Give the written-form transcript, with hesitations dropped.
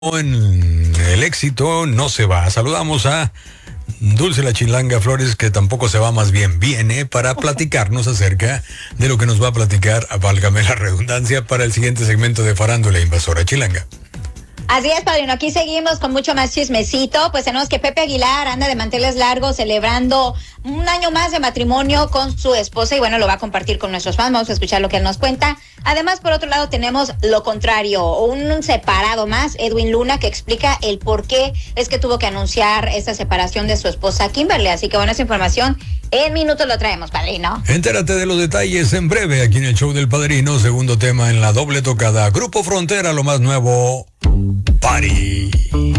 En el éxito no se va. Saludamos a Dulce la Chilanga Flores, que tampoco se va, más bien viene para platicarnos acerca de lo que nos va a platicar, válgame la redundancia, para el siguiente segmento de Farándula Invasora Chilanga. Así es, padrino, aquí seguimos con mucho más chismecito. Pues tenemos que Pepe Aguilar anda de manteles largos celebrando un año más de matrimonio con su esposa y bueno, lo va a compartir con nuestros fans. Vamos a escuchar lo que él nos cuenta. Además, por otro lado, tenemos lo contrario, un separado más, Edwin Luna, que explica el por qué es que tuvo que anunciar esta separación de su esposa Kimberly. Así que bueno, esa información en minutos lo traemos, padrino. Entérate de los detalles en breve aquí en el show del Padrino. Segundo tema en la doble tocada. Grupo Frontera, lo más nuevo, Party.